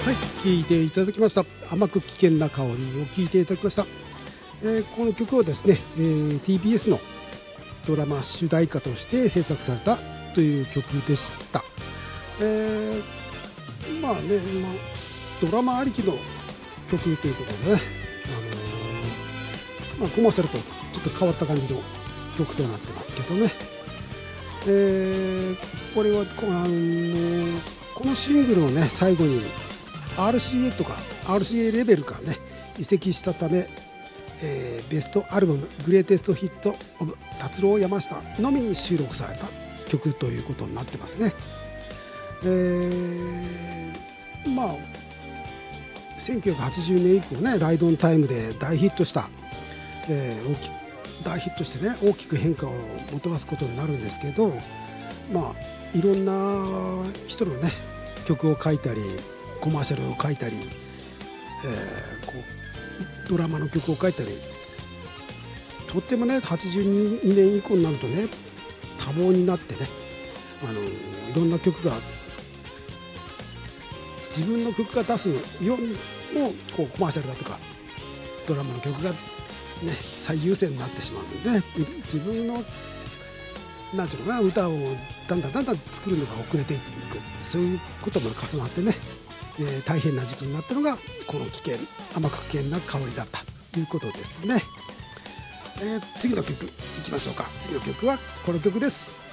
はい、聴いていただきました。甘く危険な香りを聴いていただきました。この曲はですね、TBS のドラマ主題歌として制作されたという曲でした。まあね、ドラマありきの曲ということでね、コマーシャルとちょっと変わった感じの曲となってますけどね。これはこのシングルのね最後に RCA とか RCA レベルからね移籍したため、ベストアルバムグレーテストヒットオブ達郎山下のみに収録された曲ということになってますね。1980年以降ねライドオンタイムで大ヒットした、大ヒットしてね大きく変化をもたらすことになるんですけど、いろんな人のね曲を書いたりコマーシャルを書いたり、ドラマの曲を書いたり、とってもね82年以降になるとね多忙になってねいろんな曲が自分の曲が出すようにもコマーシャルだとかドラマの曲がね、最優先になってしまうので、自分のなんていうのかな歌をだんだん作るのが遅れていく、そういうことも重なってね、大変な時期になったのがこの甘く危険な香りだったということですね。次の曲いきましょうか。次の曲はこの曲です。